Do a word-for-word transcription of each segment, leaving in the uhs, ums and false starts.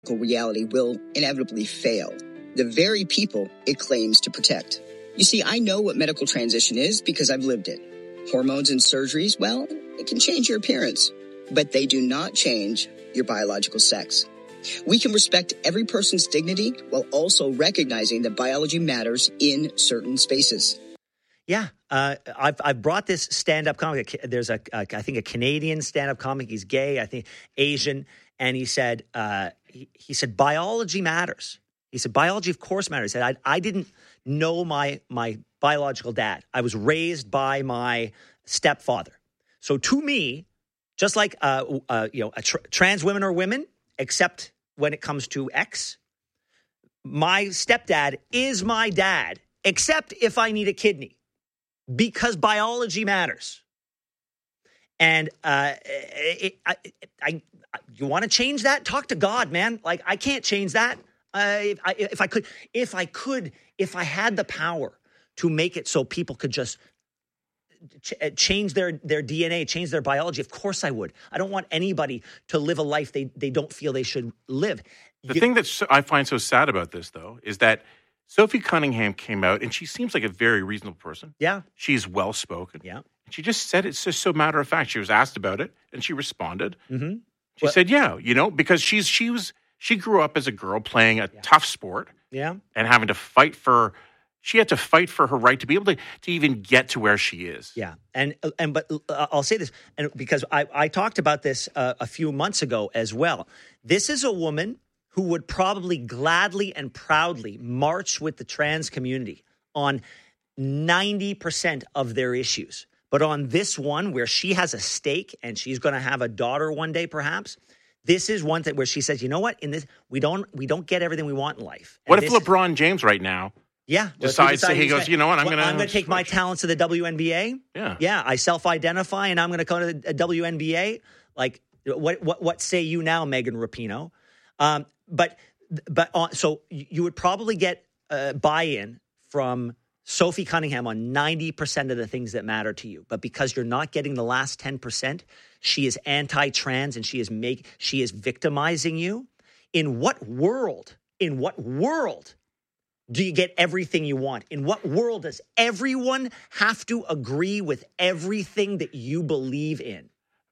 reality will inevitably fail the very people it claims to protect. You see, I know what medical transition is because I've lived it. Hormones and surgeries, well, it can change your appearance, but they do not change your biological sex. We can respect every person's dignity while also recognizing that biology matters in certain spaces. Yeah, uh, I've I've brought this stand-up comic. There's a, a I think a Canadian stand-up comic. He's gay, I think Asian, and he said uh, he, he said biology matters. He said biology, of course, matters. He said I I didn't know my my biological dad. I was raised by my stepfather. So to me, just like uh, uh, you know, a tr- trans women are women, except when it comes to X, my stepdad is my dad, except if I need a kidney. Because biology matters. And uh, it, I, I, I, you want to change that? Talk to God, man. Like, I can't change that. Uh, if, I, if I could, if I could, if I had the power to make it so people could just ch- change their, their D N A, change their biology, of course I would. I don't want anybody to live a life they, they don't feel they should live. The you, thing that so, I find so sad about this, though, is that Sophie Cunningham came out, and she seems like a very reasonable person. Yeah. She's well-spoken. Yeah. And she just said it's just so matter-of-fact. She was asked about it, and she responded. Mm-hmm. She well, said, yeah, you know, because she's she was she grew up as a girl playing a yeah. tough sport. Yeah. And having to fight for, she had to fight for her right to be able to, to even get to where she is. Yeah. And, and but uh, I'll say this, and because I, I talked about this uh, a few months ago as well. This is a woman who would probably gladly and proudly march with the trans community on ninety percent of their issues. But on this one, where she has a stake and she's going to have a daughter one day, perhaps, this is one thing where she says, you know what, in this, we don't we don't get everything we want in life. And what if this, LeBron James right now yeah, decides, decide he goes, gonna, you know what, I'm well, going to I'm going to take my talents to the W N B A. Yeah. Yeah, I self-identify and I'm going to go to the W N B A. Like, what what what say you now, Megan Rapinoe? Um, but but uh, so you would probably get uh, buy-in from Sophie Cunningham on ninety percent of the things that matter to you. But because you're not getting the last ten percent, she is anti-trans and she is make she is victimizing you. In what world, in what world do you get everything you want? In what world does everyone have to agree with everything that you believe in?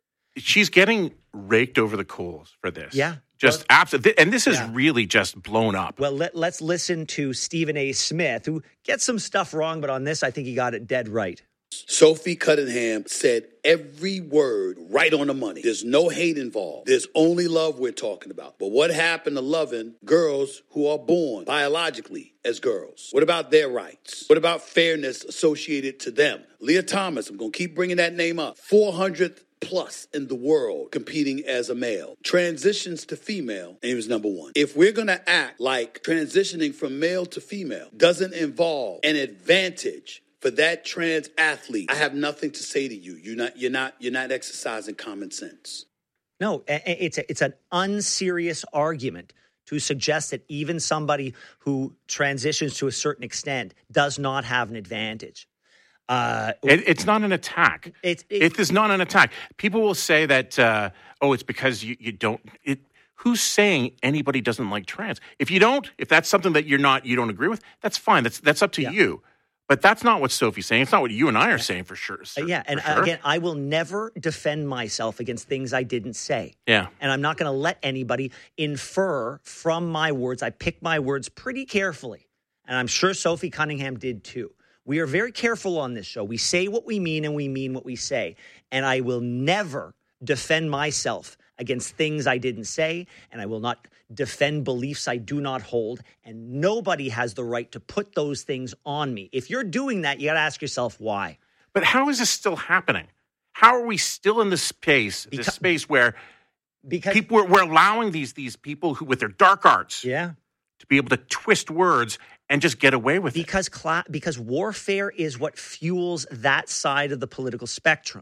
She's getting raked over the coals for this. Yeah. Just well, absolutely. And this is yeah. really just blown up. Well, let, let's listen to Stephen A. Smith, who gets some stuff wrong, but on this, I think he got it dead right. Sophie Cunningham said every word right on the money. There's no hate involved. There's only love we're talking about. But what happened to loving girls who are born biologically as girls? What about their rights? What about fairness associated to them? Leah Thomas, I'm going to keep bringing that name up. four hundredth plus in the world competing as a male. Transitions to female, and he was number one. If we're going to act like transitioning from male to female doesn't involve an advantage for that trans athlete, I have nothing to say to you. You're not, you're not, you're not exercising common sense. No, it's a, it's an unserious argument to suggest that even somebody who transitions to a certain extent does not have an advantage. Uh, it, it's not an attack. It, it, it is not an attack. People will say that, uh, oh, it's because you, you don't. It, who's saying anybody doesn't like trans? If you don't, if that's something that you're not, you don't agree with, that's fine. That's that's up to yeah. you. But that's not what Sophie's saying. It's not what you and I are yeah. saying for sure. Sir, uh, yeah, and sure. again, I will never defend myself against things I didn't say. Yeah. And I'm not going to let anybody infer from my words. I pick my words pretty carefully. And I'm sure Sophie Cunningham did too. We are very careful on this show. We say what we mean and we mean what we say. And I will never defend myself against things I didn't say, and I will not defend beliefs I do not hold, and nobody has the right to put those things on me. If you're doing that, you got to ask yourself why. But how is this still happening? How are we still in this space, because, this space where because people we're, we're allowing these these people who with their dark arts, yeah, to be able to twist words and just get away with because it? Cla- because warfare is what fuels that side of the political spectrum.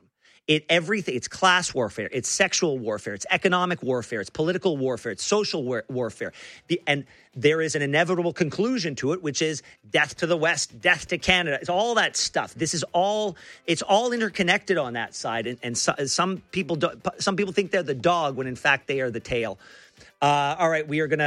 It everything. It's class warfare. It's sexual warfare. It's economic warfare. It's political warfare. It's social war- warfare. The, and there is an inevitable conclusion to it, which is death to the West, death to Canada. It's all that stuff. This is all. It's all interconnected on that side. And, and so, some people, do, some people think they're the dog when in fact they are the tail. Uh, all right, we are going to.